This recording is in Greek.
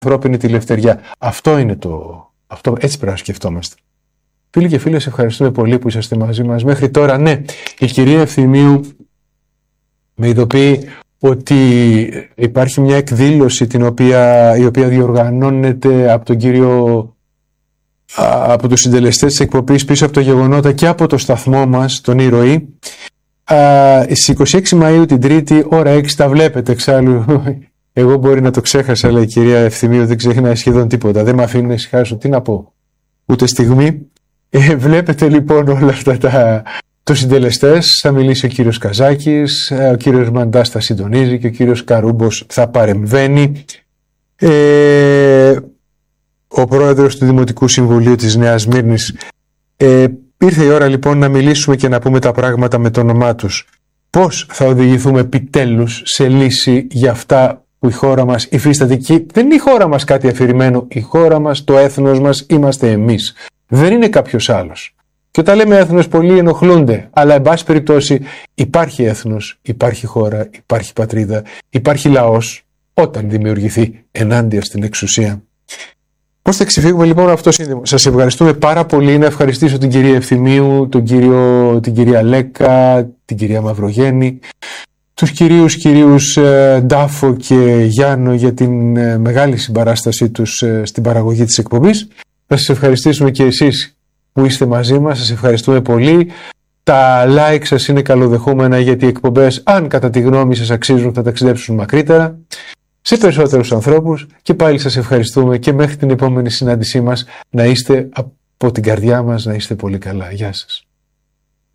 ανθρώπινη τη λευτεριά. Αυτό είναι έτσι πρέπει να σκεφτόμαστε. Φίλοι και φίλες, ευχαριστούμε πολύ που είσαστε μαζί μας μέχρι τώρα. Ναι, η κυρία Ευθυμίου με ειδοποιεί ότι υπάρχει μια εκδήλωση η οποία διοργανώνεται από τους συντελεστές της εκπομπής πίσω από τα γεγονότα και από το σταθμό μας, τον Ήρωη. Στις 26 Μαΐου την Τρίτη, ώρα 6, τα βλέπετε εξάλλου. Εγώ μπορεί να το ξέχασα, αλλά η κυρία Ευθυμίου δεν ξεχνάει σχεδόν τίποτα. Δεν με αφήνει να ησυχάσω. Τι να πω, ούτε στιγμή. Βλέπετε λοιπόν όλα αυτά τους συντελεστές. Θα μιλήσει ο κύριος Καζάκης, ο κύριος Μαντάς θα συντονίζει και ο κύριος Καρούμπος θα παρεμβαίνει. Ο πρόεδρος του Δημοτικού Συμβουλίου της Νέας Μύρνης. Ήρθε η ώρα λοιπόν να μιλήσουμε και να πούμε τα πράγματα με το όνομά τους. Πώς θα οδηγηθούμε επιτέλους σε λύση για αυτά που η χώρα μας υφίσταται? Και δεν είναι η χώρα μας κάτι αφηρημένο. Η χώρα μας, το έθνος μας είμαστε εμείς. Δεν είναι κάποιος άλλος. Και όταν λέμε έθνος, πολλοί ενοχλούνται. Αλλά εν πάση περιπτώσει υπάρχει έθνος, υπάρχει χώρα, υπάρχει πατρίδα, υπάρχει λαός όταν δημιουργηθεί ενάντια στην εξουσία. Πώς θα ξεφύγουμε λοιπόν αυτό το σύνδεμο? Σας ευχαριστούμε πάρα πολύ. Να ευχαριστήσω την κυρία Ευθυμίου, την κυρία Λέκα, την κυρία Μαυρογέννη, τους κυρίους Ντάφο και Γιάννο για την μεγάλη συμπαράστασή τους στην παραγωγή της εκπομπής. Θα σας ευχαριστήσουμε και εσείς που είστε μαζί μας. Σας ευχαριστούμε πολύ. Τα like σας είναι καλοδεχούμενα, γιατί οι εκπομπές, αν κατά τη γνώμη σας αξίζουν, θα ταξιδέψουν μακρύτερα σε περισσότερους ανθρώπους. Και πάλι σας ευχαριστούμε και μέχρι την επόμενη συνάντησή μας να είστε από την καρδιά μας, να είστε πολύ καλά. Γεια σας.